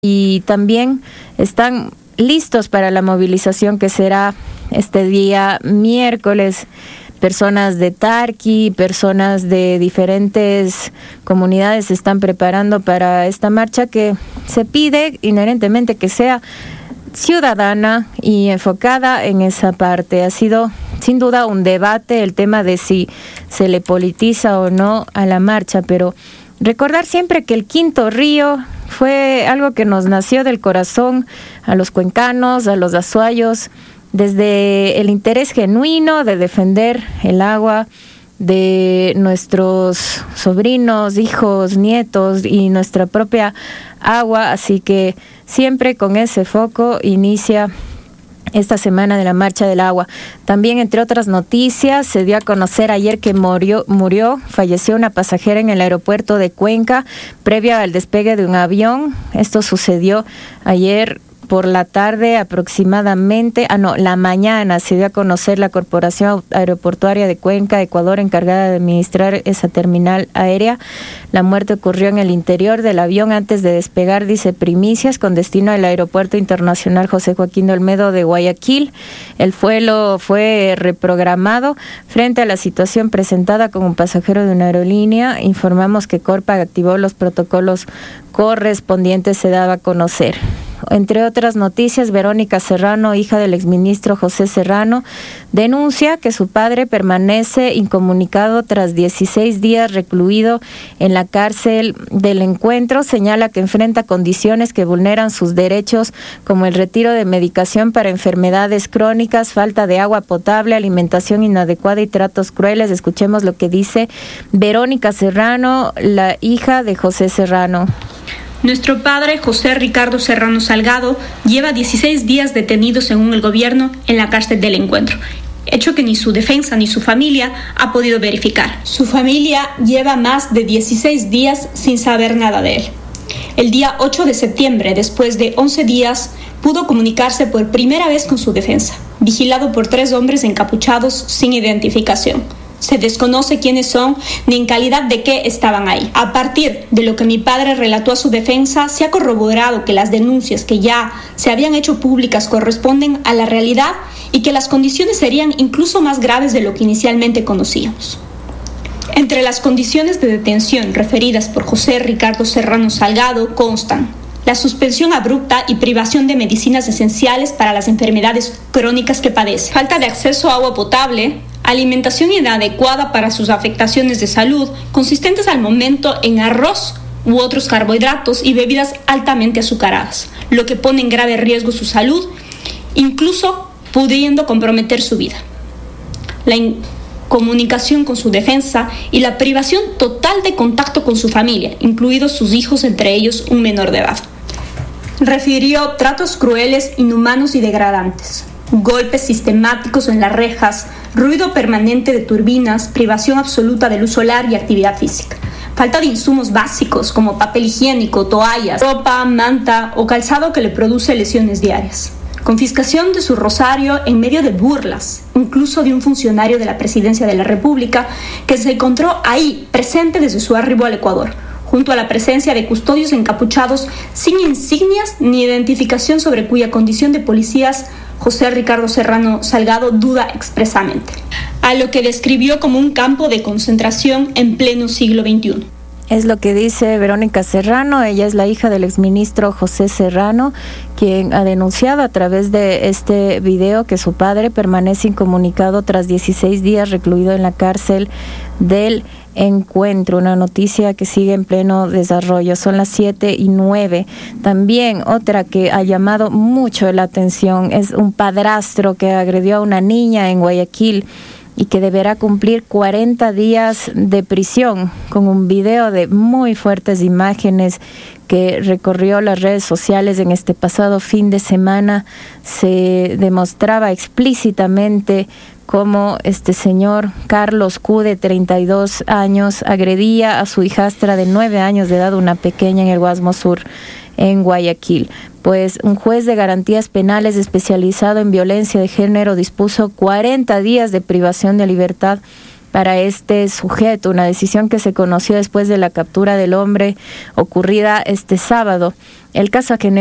y también están listos para la movilización que será este día miércoles. Personas de Tarqui, personas de diferentes comunidades se están preparando para esta marcha que se pide inherentemente que sea ciudadana y enfocada en esa parte. Ha sido sin duda un debate el tema de si se le politiza o no a la marcha, pero recordar siempre que el Quinto Río fue algo que nos nació del corazón a los cuencanos, a los azuayos, desde el interés genuino de defender el agua de nuestros sobrinos, hijos, nietos y nuestra propia agua. Así que siempre con ese foco inicia esta semana de la Marcha del Agua. También, entre otras noticias, se dio a conocer ayer que falleció una pasajera en el aeropuerto de Cuenca previo al despegue de un avión. Esto sucedió ayer por la tarde aproximadamente, la mañana se dio a conocer la Corporación Aeroportuaria de Cuenca, Ecuador, encargada de administrar esa terminal aérea. La muerte ocurrió en el interior del avión antes de despegar, dice Primicias, con destino al Aeropuerto Internacional José Joaquín de Olmedo de Guayaquil. El vuelo fue reprogramado. Frente a la situación presentada con un pasajero de una aerolínea, informamos que Corpa activó los protocolos correspondientes, se daba a conocer. Entre otras noticias, Verónica Serrano, hija del exministro José Serrano, denuncia que su padre permanece incomunicado tras 16 días recluido en la cárcel del Encuentro. Señala que enfrenta condiciones que vulneran sus derechos, como el retiro de medicación para enfermedades crónicas, falta de agua potable, alimentación inadecuada y tratos crueles. Escuchemos lo que dice Verónica Serrano, la hija de José Serrano. Nuestro padre, José Ricardo Serrano Salgado, lleva 16 días detenido, según el gobierno, en la cárcel del Encuentro, hecho que ni su defensa ni su familia ha podido verificar. Su familia lleva más de 16 días sin saber nada de él. El día 8 de septiembre, después de 11 días, pudo comunicarse por primera vez con su defensa, vigilado por 3 hombres encapuchados sin identificación. Se desconoce quiénes son ni en calidad de qué estaban ahí. A partir de lo que mi padre relató a su defensa, se ha corroborado que las denuncias que ya se habían hecho públicas corresponden a la realidad y que las condiciones serían incluso más graves de lo que inicialmente conocíamos. Entre las condiciones de detención referidas por José Ricardo Serrano Salgado constan la suspensión abrupta y privación de medicinas esenciales para las enfermedades crónicas que padece, falta de acceso a agua potable, alimentación inadecuada para sus afectaciones de salud, consistentes al momento en arroz u otros carbohidratos y bebidas altamente azucaradas, lo que pone en grave riesgo su salud, incluso pudiendo comprometer su vida. La incomunicación con su defensa y la privación total de contacto con su familia, incluidos sus hijos, entre ellos un menor de edad. Refirió tratos crueles, inhumanos y degradantes, golpes sistemáticos en las rejas, ruido permanente de turbinas, privación absoluta de luz solar y actividad física, falta de insumos básicos como papel higiénico, toallas, ropa, manta o calzado que le produce lesiones diarias, confiscación de su rosario en medio de burlas, incluso de un funcionario de la Presidencia de la República que se encontró ahí presente desde su arribo al Ecuador, junto a la presencia de custodios encapuchados sin insignias ni identificación, sobre cuya condición de policías José Ricardo Serrano Salgado duda expresamente, a lo que describió como un campo de concentración en pleno siglo XXI. Es lo que dice Verónica Serrano. Ella es la hija del exministro José Serrano, quien ha denunciado a través de este video que su padre permanece incomunicado tras 16 días recluido en la cárcel del Encuentro, una noticia que sigue en pleno desarrollo. Son las 7:09. También otra que ha llamado mucho la atención es un padrastro que agredió a una niña en Guayaquil y que deberá cumplir 40 días de prisión, con un video de muy fuertes imágenes que recorrió las redes sociales en este pasado fin de semana. Se demostraba explícitamente cómo este señor Carlos Q, de 32 años, agredía a su hijastra de 9 años de edad, una pequeña, en el Guasmo Sur, en Guayaquil. Pues un juez de garantías penales especializado en violencia de género dispuso 40 días de privación de libertad para este sujeto, una decisión que se conoció después de la captura del hombre ocurrida este sábado. El caso ha